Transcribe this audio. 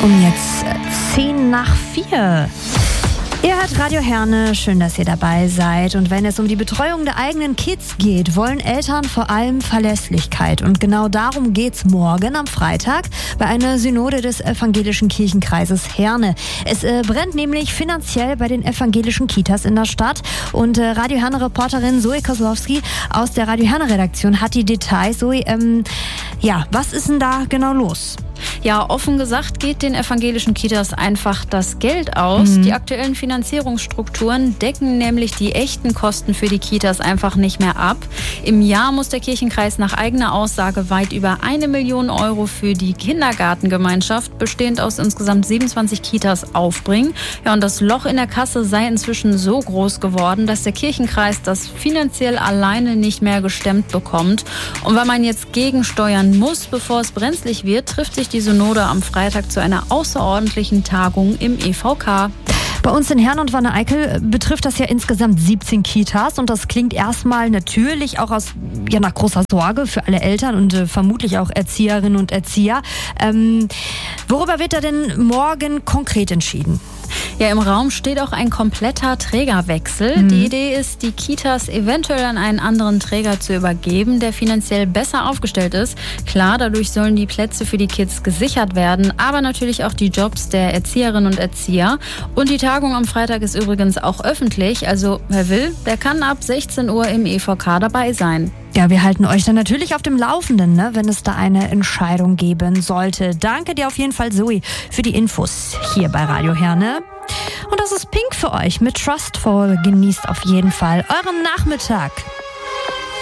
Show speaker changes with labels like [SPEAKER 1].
[SPEAKER 1] Um jetzt 4:10. Ihr hört Radio Herne, schön, dass ihr dabei seid. Und wenn es um die Betreuung der eigenen Kids geht, wollen Eltern vor allem Verlässlichkeit. Und genau darum geht's morgen am Freitag bei einer Synode des Evangelischen Kirchenkreises Herne. Es brennt nämlich finanziell bei den evangelischen Kitas in der Stadt. Und Radio Herne-Reporterin Zoe Kozlowski aus der Radio Herne-Redaktion hat die Details. Zoe, was ist denn da genau los?
[SPEAKER 2] Ja, offen gesagt geht den evangelischen Kitas einfach das Geld aus. Die aktuellen Finanzierungsstrukturen decken nämlich die echten Kosten für die Kitas einfach nicht mehr ab. Im Jahr muss der Kirchenkreis nach eigener Aussage weit über 1 Million Euro für die Kindergartengemeinschaft, bestehend aus insgesamt 27 Kitas, aufbringen. Ja, und das Loch in der Kasse sei inzwischen so groß geworden, dass der Kirchenkreis das finanziell alleine nicht mehr gestemmt bekommt. Und weil man jetzt gegensteuern muss, bevor es brenzlig wird, trifft sich die Synode am Freitag zu einer außerordentlichen Tagung im EVK.
[SPEAKER 1] Bei uns in Herne und Wanne-Eickel betrifft das ja insgesamt 17 Kitas und das klingt erstmal natürlich auch nach großer Sorge für alle Eltern und vermutlich auch Erzieherinnen und Erzieher. Worüber wird da denn morgen konkret entschieden?
[SPEAKER 2] Ja, im Raum steht auch ein kompletter Trägerwechsel. Die Idee ist, die Kitas eventuell an einen anderen Träger zu übergeben, der finanziell besser aufgestellt ist. Klar, dadurch sollen die Plätze für die Kids gesichert werden, aber natürlich auch die Jobs der Erzieherinnen und Erzieher. Und die Tagung am Freitag ist übrigens auch öffentlich. Also wer will, der kann ab 16 Uhr im EVK dabei sein.
[SPEAKER 1] Ja, wir halten euch dann natürlich auf dem Laufenden, wenn es da eine Entscheidung geben sollte. Danke dir auf jeden Fall, Zoe, für die Infos hier bei Radio Herne. Und das ist Pink für euch mit Trustful. Genießt auf jeden Fall euren Nachmittag.